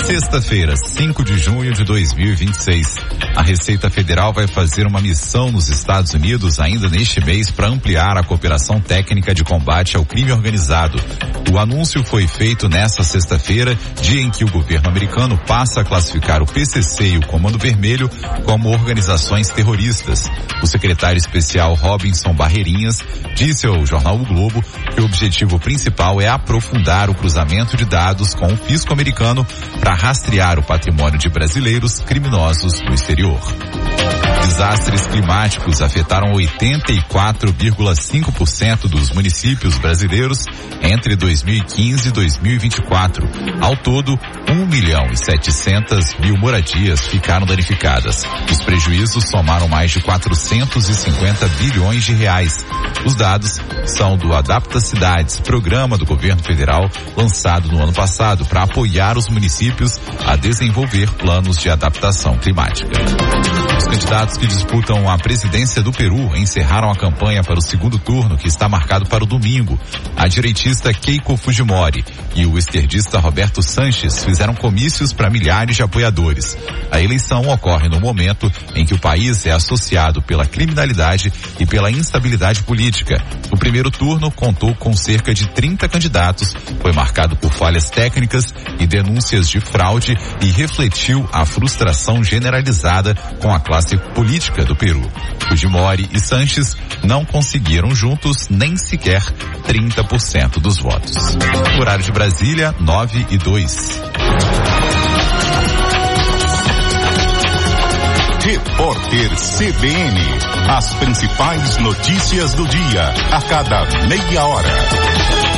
Sexta-feira, 5 de junho de 2026. A Receita Federal vai fazer uma missão nos Estados Unidos ainda neste mês para ampliar a cooperação técnica de combate ao crime organizado. O anúncio foi feito nesta sexta-feira, dia em que o governo americano passa a classificar o PCC e o Comando Vermelho como organizações terroristas. O secretário especial Robinson Barreirinhas disse ao jornal O Globo que o objetivo principal é aprofundar o cruzamento de dados com o fisco americano para rastrear o patrimônio de brasileiros criminosos no exterior. Desastres climáticos afetaram 84,5% dos municípios brasileiros entre 2015 e 2024. Ao todo, 1.700.000 moradias ficaram danificadas. Os prejuízos somaram mais de 450 bilhões de reais. Os dados são do Adapta Cidades, programa do governo federal lançado no ano passado para apoiar os municípios a desenvolver planos de adaptação climática. Os candidatos que disputam a presidência do Peru encerraram a campanha para o segundo turno, que está marcado para o domingo. A direitista Keiko Fujimori e o esquerdista Roberto Sanches fizeram comícios para milhares de apoiadores. A eleição ocorre no momento em que o país é associado pela criminalidade e pela instabilidade política. O primeiro turno contou com cerca de 30 candidatos, foi marcado por falhas técnicas e denúncias de fraude e refletiu a frustração generalizada com a classe política do Peru. Fujimori e Sanches não conseguiram juntos nem sequer 30% dos votos. Horário de Brasília, 9:02. Repórter CBN. As principais notícias do dia, a cada meia hora.